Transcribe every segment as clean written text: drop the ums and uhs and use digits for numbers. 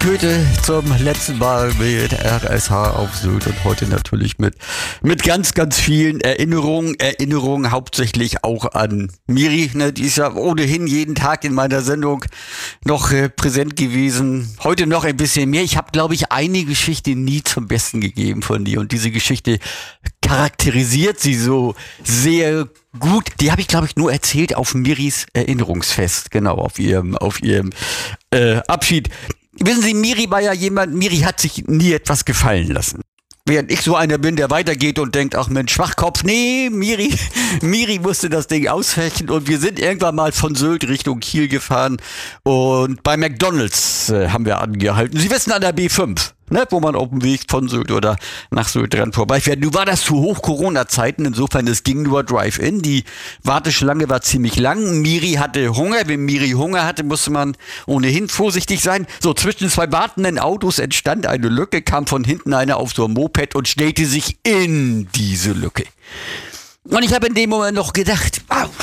Goethe zum letzten Mal mit RSH auf Sylt und heute natürlich mit ganz, ganz vielen Erinnerungen hauptsächlich auch an Miri, ne, die ist ja ohnehin jeden Tag in meiner Sendung noch präsent gewesen. Heute noch ein bisschen mehr. Ich habe, glaube ich, eine Geschichte nie zum Besten gegeben von dir und diese Geschichte charakterisiert sie so sehr gut. Die habe ich, glaube ich, nur erzählt auf Miris Erinnerungsfest, genau, auf ihrem Abschied. Wissen Sie, Miri war ja Miri hat sich nie etwas gefallen lassen. Während ich so einer bin, der weitergeht und denkt, ach Mensch, Schwachkopf, nee, Miri musste das Ding ausfechten und wir sind irgendwann mal von Sylt Richtung Kiel gefahren und bei McDonald's haben wir angehalten. Sie wissen, an der B5, ne, wo man auf dem Weg von Sylt oder nach Sylt dran vorbeifährt. Nun war das zu Hoch-Corona-Zeiten, insofern es ging nur Drive-In. Die Warteschlange war ziemlich lang. Miri hatte Hunger. Wenn Miri Hunger hatte, musste man ohnehin vorsichtig sein. So, zwischen zwei wartenden Autos entstand eine Lücke, kam von hinten einer auf so ein Moped und stellte sich in diese Lücke. Und ich habe in dem Moment noch gedacht,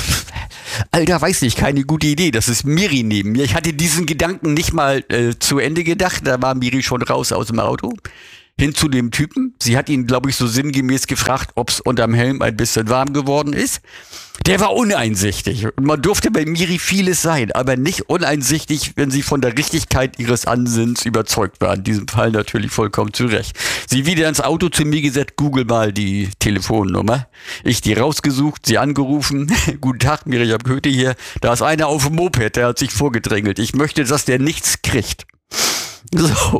Alter, weiß nicht, keine gute Idee, das ist Miri neben mir. Ich hatte diesen Gedanken nicht mal zu Ende gedacht, da war Miri schon raus aus dem Auto. Hin zu dem Typen. Sie hat ihn, glaube ich, so sinngemäß gefragt, ob es unterm Helm ein bisschen warm geworden ist. Der war uneinsichtig. Und man durfte bei Miri vieles sein, aber nicht uneinsichtig, wenn sie von der Richtigkeit ihres Ansinns überzeugt war. In diesem Fall natürlich vollkommen zu Recht. Sie wieder ins Auto zu mir gesagt, google mal die Telefonnummer. Ich die rausgesucht, sie angerufen. Guten Tag, Miriam Goethe hier. Da ist einer auf dem Moped, der hat sich vorgedrängelt. Ich möchte, dass der nichts kriegt. So,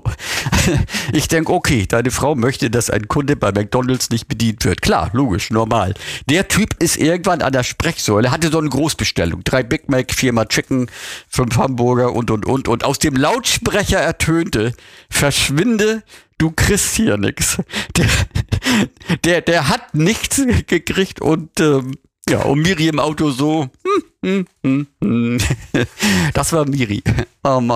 ich denke, okay, deine Frau möchte, dass ein Kunde bei McDonald's nicht bedient wird. Klar, logisch, normal. Der Typ ist irgendwann an der Sprechsäule, hatte so eine Großbestellung. 3 Big Mac, 4 Chicken, 5 Hamburger und. Und aus dem Lautsprecher ertönte, verschwinde, du kriegst hier nix. Der hat nichts gekriegt und und Miri im Auto so, das war Miri. Oh Mann.